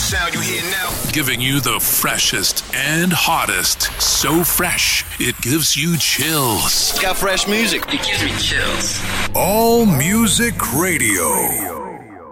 sound you hear now. Giving you the freshest and hottest. So fresh, it gives you chills. Got fresh music. It gives me chills. All Music Radio.